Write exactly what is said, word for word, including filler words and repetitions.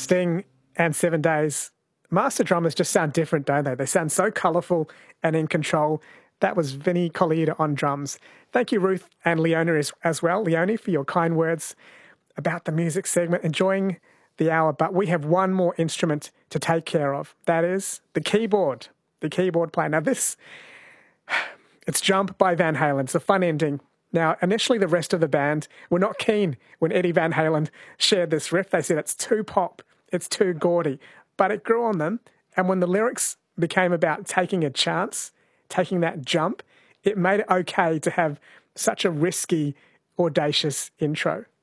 Sting and Seven Days, master drummers just sound different, don't they? They sound so colourful and in control. That was Vinnie Colaiuta on drums. Thank you, Ruth and Leona as, as well. Leonie, for your kind words about the music segment. Enjoying the hour, but we have one more instrument to take care of. That is the keyboard, the keyboard player. Now this, it's Jump by Van Halen. It's a fun ending. Now, initially the rest of the band were not keen when Eddie Van Halen shared this riff. They said it's too pop, it's too gaudy, but it grew on them. And when the lyrics became about taking a chance, taking that jump, it made it okay to have such a risky, audacious intro.